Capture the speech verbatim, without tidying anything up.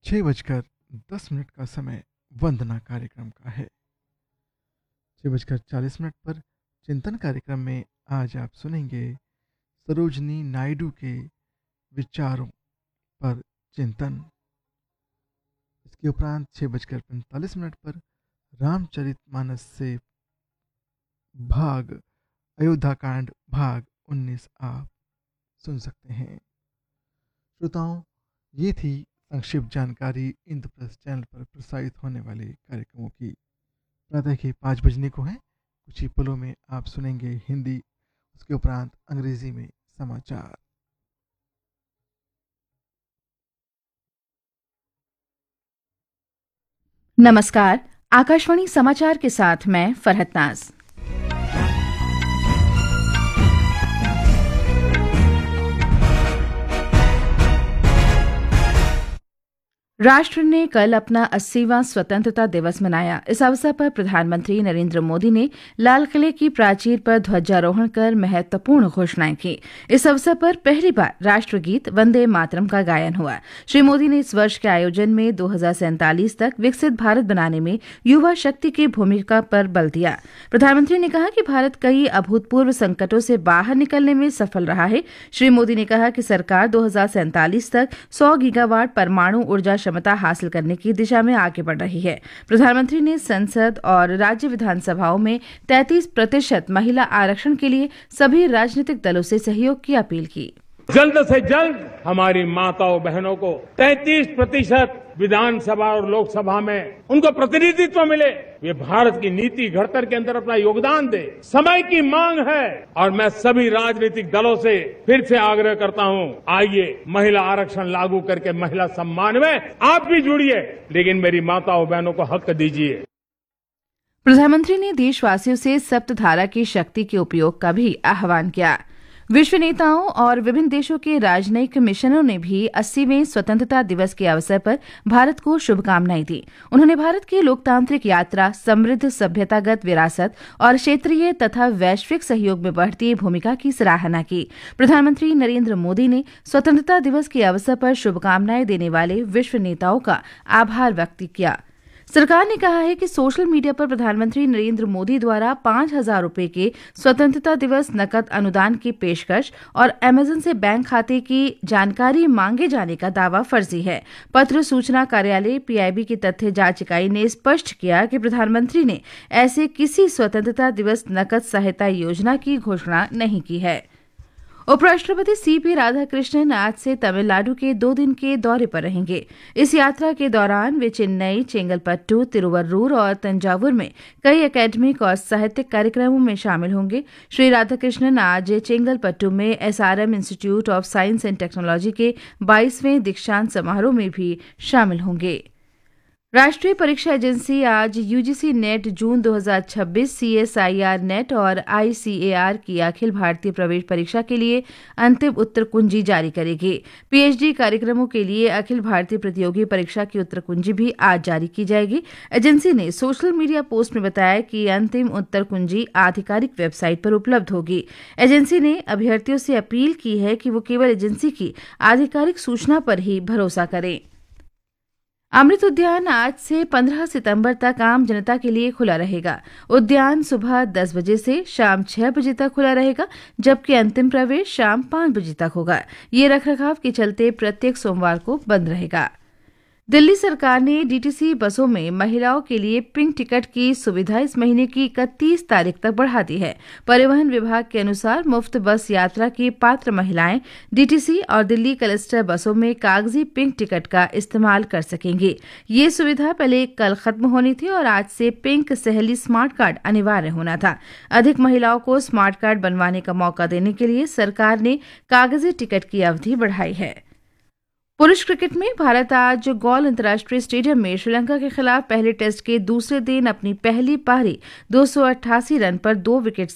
छः बजकर दस मिनट का समय वंदना कार्यक्रम का है। छः बजकर चालीस मिनट पर चिंतन कार्यक्रम में आज आप सुनेंगे सरोजनी नायडू के विचारों पर चिंतन। इसके उपरांत छः बजकर पैंतालीस मिनट पर रामचरितमानस से भाग अयोध्याकांड भाग उन्नीस आप सुन सकते हैं। श्रोताओं, ये थी संक्षिप्त जानकारी इंद्रप्रस्थ चैनल पर प्रसारित होने वाले कार्यक्रमों की। प्रातः के पाँच बजने को हैं। कुछ ही पलों में आप सुनेंगे हिंदी, उसके उपरांत अंग्रेजी में समाचार। नमस्कार, आकाशवाणी समाचार के साथ मैं फरहत नाज। राष्ट्र ने कल अपना अस्सीवां स्वतंत्रता दिवस मनाया। इस अवसर पर प्रधानमंत्री नरेंद्र मोदी ने लाल किले की प्राचीर पर ध्वजारोहण कर महत्वपूर्ण घोषणाएं की। इस अवसर पर पहली बार राष्ट्रगीत वंदे मातरम का गायन हुआ। श्री मोदी ने इस वर्ष के आयोजन में दो हजार सैंतालीस तक विकसित भारत बनाने में युवा शक्ति की भूमिका पर बल दिया। प्रधानमंत्री ने कहा कि भारत कई अभूतपूर्व संकटों से बाहर निकलने में सफल रहा है। श्री मोदी ने कहा कि सरकार दो हजार सैंतालीस तक सौ गीगावाट परमाणु ऊर्जा क्षमता हासिल करने की दिशा में आगे बढ़ रही है। प्रधानमंत्री ने संसद और राज्य विधानसभाओं में तैंतीस प्रतिशत महिला आरक्षण के लिए सभी राजनीतिक दलों से सहयोग की अपील की। जल्द से जल्द हमारी माताओं बहनों को तैंतीस प्रतिशत विधानसभा और लोकसभा में उनको प्रतिनिधित्व मिले। वे भारत की नीति घड़तर के अंदर अपना योगदान दे। समय की मांग है और मैं सभी राजनीतिक दलों से फिर से आग्रह करता हूं, आइए महिला आरक्षण लागू करके महिला सम्मान में आप भी जुड़िए, लेकिन मेरी माताओं बहनों को हक दीजिए। प्रधानमंत्री ने देशवासियों से सप्तधारा की शक्ति के उपयोग का भी आह्वान किया। विश्व नेताओं और विभिन्न देशों के राजनयिक मिशनों ने भी अस्सीवें स्वतंत्रता दिवस के अवसर पर भारत को शुभकामनाएं दी। उन्होंने भारत की लोकतांत्रिक यात्रा, समृद्ध सभ्यतागत विरासत और क्षेत्रीय तथा वैश्विक सहयोग में बढ़ती भूमिका की सराहना की। प्रधानमंत्री नरेंद्र मोदी ने स्वतंत्रता दिवस के अवसर पर शुभकामनाएं देने वाले विश्व नेताओं का आभार व्यक्त किया। सरकार ने कहा है कि सोशल मीडिया पर प्रधानमंत्री नरेंद्र मोदी द्वारा पांच हजार रूपये के स्वतंत्रता दिवस नकद अनुदान की पेशकश और अमेजन से बैंक खाते की जानकारी मांगे जाने का दावा फर्जी है। पत्र सूचना कार्यालय पीआईबी की तथ्य जांच इकाई ने स्पष्ट किया कि प्रधानमंत्री ने ऐसे किसी स्वतंत्रता दिवस नकद सहायता योजना की घोषणा नहीं की है। उपराष्ट्रपति सीपी राधाकृष्णन आज से तमिलनाडु के दो दिन के दौरे पर रहेंगे। इस यात्रा के दौरान वे चेन्नई, चेंगलपट्टू, तिरुवरूर और तंजावुर में कई एकेडमिक और साहित्यिक कार्यक्रमों में शामिल होंगे। श्री राधाकृष्णन आज चेंगलपट्टू में SRM institute of science and technology के बाईसवें दीक्षांत समारोह में भी शामिल होंगे। राष्ट्रीय परीक्षा एजेंसी आज यूजीसी नेट जून दो हजार छब्बीस, सीएसआईआर नेट और आईसीएआर की अखिल भारतीय प्रवेश परीक्षा के लिए अंतिम उत्तर कुंजी जारी करेगी। पीएचडी कार्यक्रमों के लिए अखिल भारतीय प्रतियोगी परीक्षा की उत्तर कुंजी भी आज जारी की जाएगी। एजेंसी ने सोशल मीडिया पोस्ट में बताया कि अंतिम उत्तर कुंजी आधिकारिक वेबसाइट पर उपलब्ध होगी। एजेंसी ने अभ्यर्थियों से अपील की है कि वो केवल एजेंसी की आधिकारिक सूचना पर ही भरोसा करें। अमृत उद्यान आज से पंद्रह सितंबर तक आम जनता के लिए खुला रहेगा। उद्यान सुबह दस बजे से शाम छह बजे तक खुला रहेगा, जबकि अंतिम प्रवेश शाम पांच बजे तक होगा। ये रखरखाव के चलते प्रत्येक सोमवार को बंद रहेगा। दिल्ली सरकार ने डीटीसी बसों में महिलाओं के लिए पिंक टिकट की सुविधा इस महीने की इकतीस तारीख तक बढ़ा दी है। परिवहन विभाग के अनुसार मुफ्त बस यात्रा की पात्र महिलाएं डीटीसी और दिल्ली क्लस्टर बसों में कागजी पिंक टिकट का इस्तेमाल कर सकेंगी। ये सुविधा पहले कल खत्म होनी थी और आज से पिंक सहेली स्मार्ट कार्ड अनिवार्य होना था। अधिक महिलाओं को स्मार्ट कार्ड बनवाने का मौका देने के लिए सरकार ने कागजी टिकट की अवधि बढ़ाई है। पुरुष क्रिकेट में भारत आज गौल अंतर्राष्ट्रीय स्टेडियम में श्रीलंका के खिलाफ पहले टेस्ट के दूसरे दिन अपनी पहली पारी दो सौ अट्ठासी रन पर दो विकेट